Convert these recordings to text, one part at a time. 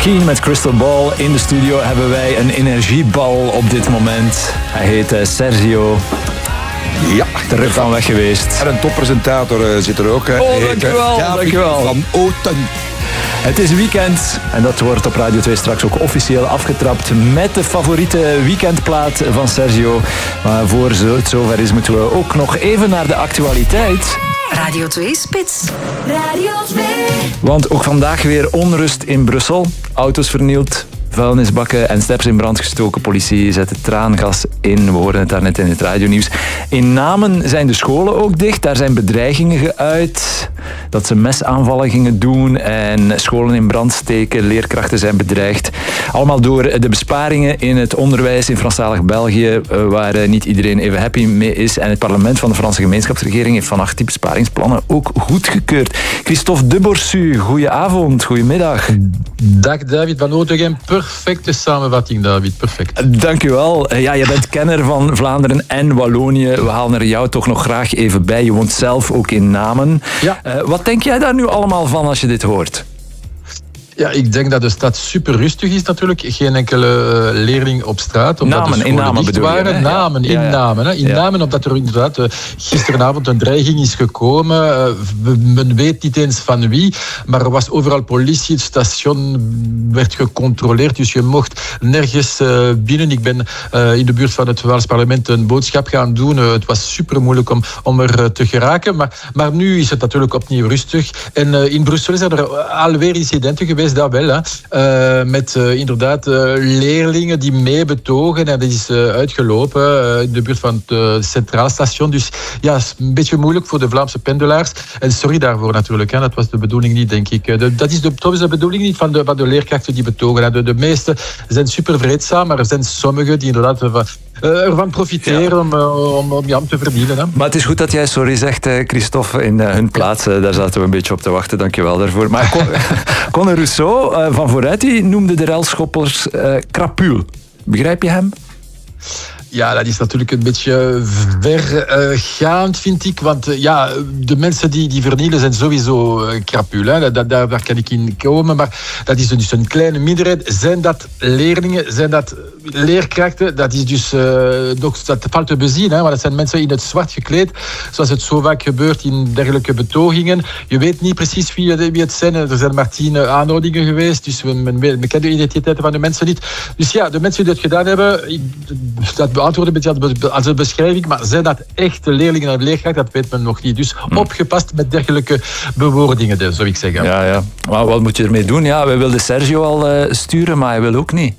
Keen met Crystal Ball. In de studio hebben wij een energiebal op dit moment. Hij heet Sergio. Ja, terug van weg geweest. En een toppresentator zit er ook. Dankjewel. Dankjewel. Van Oten. Het is weekend en dat wordt op Radio 2 straks ook officieel afgetrapt met de favoriete weekendplaat van Sergio. Maar voor het zover is, moeten we ook nog even naar de actualiteit. Radio 2 Spits. Radio 2. Want ook vandaag weer onrust in Brussel. Auto's vernield, vuilnisbakken en steps in brand gestoken. Politie zette traangas in. We hoorden het daarnet in het radionieuws. In Namen zijn de scholen ook dicht. Daar zijn bedreigingen geuit dat ze mesaanvallen gingen doen en scholen in brand steken. Leerkrachten zijn bedreigd. Allemaal door de besparingen in het onderwijs in Franstalig België, waar niet iedereen even happy mee is. En het parlement van de Franse gemeenschapsregering heeft vannacht die besparingsplannen ook goedgekeurd. Christophe de Borsu, goedenavond, goedemiddag. Dag David van Otegem, perfecte samenvatting David, perfect. Dank u wel. Ja, je bent kenner van Vlaanderen en Wallonië. We halen er jou toch nog graag even bij. Je woont zelf ook in Namen. Ja. Wat denk jij daar nu allemaal van als je dit hoort? Ja, ik denk dat de stad super rustig is natuurlijk. Geen enkele leerling op straat. Omdat de scholen dicht waren. Namen. In Namen, omdat er inderdaad gisteravond een dreiging is gekomen. Men weet niet eens van wie. Maar er was overal politie. Het station werd gecontroleerd. Dus je mocht nergens binnen. Ik ben in de buurt van het Waals parlement een boodschap gaan doen. Het was super moeilijk om er te geraken. Maar nu is het natuurlijk opnieuw rustig. En in Brussel zijn er alweer incidenten geweest. Dat wel, hè. Met inderdaad leerlingen die mee betogen. En dat is uitgelopen in de buurt van het Centraal Station. Dus ja, is een beetje moeilijk voor de Vlaamse pendelaars. En sorry daarvoor natuurlijk. Hè. Dat was de bedoeling niet, denk ik. Dat is de bedoeling niet van de leerkrachten die betogen. De meeste zijn super vreedzaam, maar er zijn sommigen die inderdaad ervan profiteren om te verdienen. Hè. Maar het is goed dat jij sorry zegt, Christophe, in hun plaats. Daar zaten we een beetje op te wachten. Dank je wel daarvoor. Maar Conor Rousseau van Vooruit, die noemde de relschoppers krapul. Begrijp je hem? Ja, dat is natuurlijk een beetje vergaand, vind ik. Want de mensen die vernielen zijn sowieso krapul. Hè. Daar kan ik in komen. Maar dat is dus een kleine minderheid. Zijn dat leerlingen? Zijn dat leerkrachten? Dat is dus dat valt te bezien. Hè. Maar dat zijn mensen in het zwart gekleed. Zoals het zo vaak gebeurt in dergelijke betogingen. Je weet niet precies wie het zijn. Er zijn maar 10 aanhoudingen geweest. Dus men kent de identiteiten van de mensen niet. Dus ja, de mensen die dat gedaan hebben, dat beantwoorden een beetje als een beschrijving, maar zijn dat echte leerlingen en leerkrachten? Dat weet men nog niet. Dus opgepast met dergelijke bewoordingen, zou ik zeggen. Ja. Maar wat moet je ermee doen? Ja, wij wilden Sergio al sturen, maar hij wil ook niet.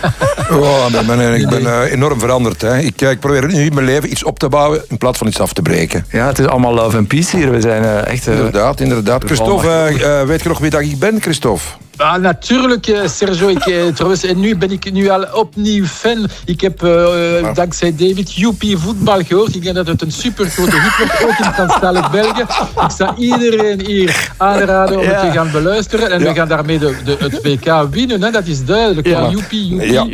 Ik ben enorm veranderd. Hè. Ik probeer nu in mijn leven iets op te bouwen in plaats van iets af te breken. Ja, het is allemaal love and peace hier. We zijn echt... Inderdaad. Christophe, weet je nog wie dat ik ben, Christophe? Ah, natuurlijk, Sergio. Trouwens, en nu ben ik al opnieuw fan. Ik heb dankzij David Joepie voetbal gehoord. Ik denk dat het een supergrote hit wordt, ook in Franstalig België. Ik sta iedereen hier aanraden om het te gaan beluisteren. En we gaan daarmee het WK winnen. Hè. Dat is duidelijk. Ja. Joepie. Ja.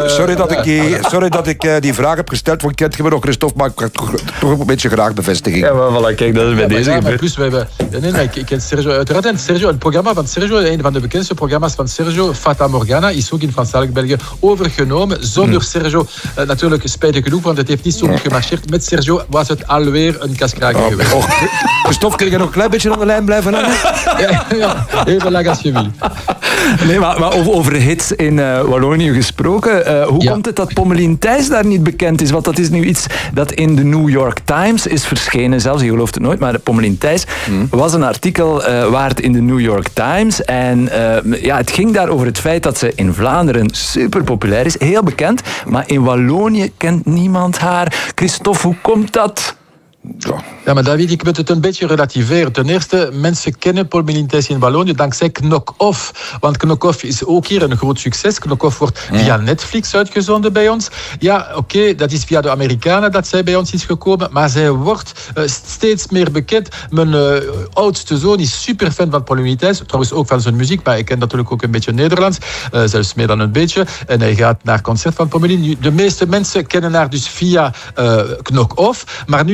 Sorry dat ik die vraag heb gesteld. Want ik kent je me nog, Christophe, maar ik heb toch een beetje graag bevestiging. Ja, maar voilà, kijk, dat is bij deze gebeurd. Plus, ik ken Sergio uiteraard. En Sergio, het programma van Sergio, een van de bekendste programma's van Sergio, Fata Morgana, is ook in Franstalig België overgenomen. Zonder Sergio, natuurlijk spijtig genoeg, want het heeft niet zo goed gemarcheerd. Met Sergio was het alweer een kaskraker geweest. Christophe, kun je nog een klein beetje aan de lijn blijven hangen? Ja, even lang als je wil. Nee, maar over hits in Wallonië gesproken. Hoe komt het dat Pommelien Thijs daar niet bekend is? Want dat is nu iets dat in de New York Times is verschenen. Zelfs, je gelooft het nooit, maar Pommelien Thijs was een artikel waard in de New York Times. En het ging daar over het feit dat ze in Vlaanderen super populair is. Heel bekend. Maar in Wallonië kent niemand haar. Christophe, hoe komt dat? Ja, maar David, ik moet het een beetje relativeren. Ten eerste, mensen kennen Pommelien Thijs in Wallonië dankzij Knock-Off. Want Knock-Off is ook hier een groot succes. Knock-Off wordt via Netflix uitgezonden bij ons. Ja, oké, dat is via de Amerikanen dat zij bij ons is gekomen. Maar zij wordt steeds meer bekend. Mijn oudste zoon is super fan van Pommelien Thijs. Trouwens ook van zijn muziek, maar ik ken natuurlijk ook een beetje Nederlands. Zelfs meer dan een beetje. En hij gaat naar concert van Pommelien. De meeste mensen kennen haar dus via Knock-Off. Maar nu gaat zij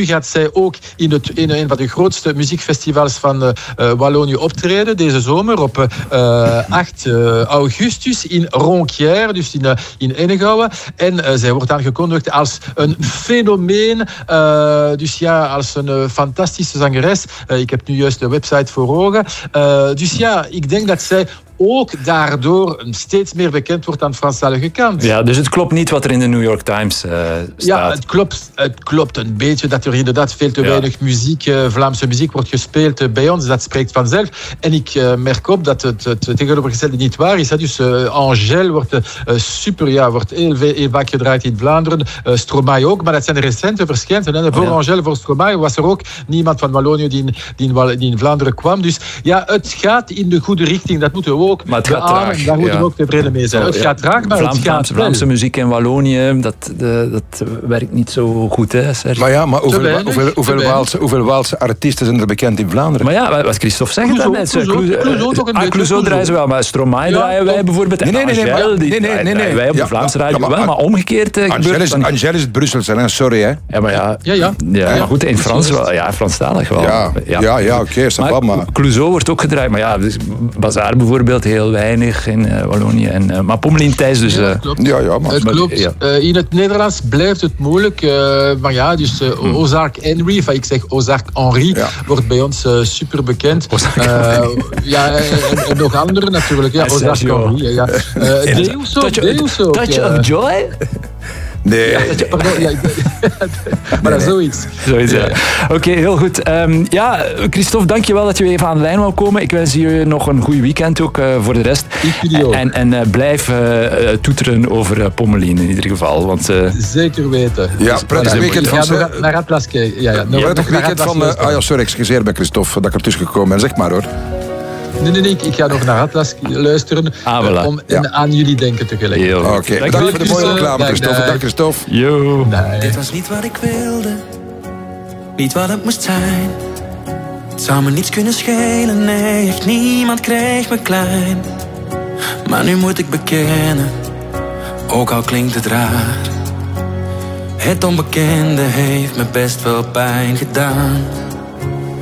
zij ook in een van de grootste muziekfestivals van Wallonië optreden deze zomer op 8 augustus in Ronquière, dus in Ennegouwen. En zij wordt aangekondigd als een fenomeen, dus ja, als een fantastische zangeres. Ik heb nu juist de website voor ogen. Dus ja, ik denk dat zij ook daardoor steeds meer bekend wordt aan de Franstalige kant. Ja, dus het klopt niet wat er in de New York Times staat. Ja, het klopt een beetje dat er inderdaad veel te weinig muziek, Vlaamse muziek wordt gespeeld bij ons. Dat spreekt vanzelf. En ik merk op dat het tegenovergestelde niet waar is. Dus Angèle wordt wordt heel vaak gedraaid in Vlaanderen. Stromae ook, maar dat zijn de recente verschijnselen. Voor Angèle, voor Stromae was er ook niemand van Wallonië die in Vlaanderen kwam. Dus ja, het gaat in de goede richting. Dat moeten we ook. Maar het gaat traag. Daar moeten we ook tevreden mee zijn. Het gaat traag, maar het gaat Vlaamse muziek in Wallonië, dat werkt niet zo goed, hè, Serge? Maar hoeveel Waalse artiesten zijn er bekend in Vlaanderen? Maar ja, wat Christophe zegt daarnet. Clouseau draaien ze wel, maar Stromae draaien wij bijvoorbeeld. Nee. Wij op de Vlaamse radio wel, maar omgekeerd Angèle is het Brusselse, hè? Sorry, hè? Ja, maar ja, maar goed, in Frans wel. Ja, Franstalig wel. Ja, oké, maar Clouseau wordt ook gedraaid, maar ja, Bazaar bijvoorbeeld heel weinig in Wallonië. Maar Pommelien Thijs dus... maar... Het klopt. In het Nederlands blijft het moeilijk. Maar ja, dus Ozark Henry, ik zeg Ozark Henry, wordt bij ons super bekend. En nog andere natuurlijk. Ja, Ozark Henry. Deuso. Touch of Joy? Nee. Maar zoiets. Ja. Oké, heel goed. Christophe, dankjewel dat je weer even aan de lijn wou komen. Ik wens je nog een goed weekend ook voor de rest. En blijf toeteren over Pommelien in ieder geval. Want, zeker weten. Ja, prettig weekend van... Ga naar Atlas kijken. Prettig weekend van... sorry, excuseer bij Christophe dat ik er tussen gekomen ben. Zeg maar hoor. Nee, ik ga nog naar Atlas luisteren om aan jullie denken tegelijk. Oké, bedankt voor de mooie reclame, Christophe. Dag, Christophe. Yo. Dit was niet wat ik wilde, niet wat het moest zijn. Het zou me niets kunnen schelen, nee, echt niemand kreeg me klein. Maar nu moet ik bekennen, ook al klinkt het raar. Het onbekende heeft me best wel pijn gedaan.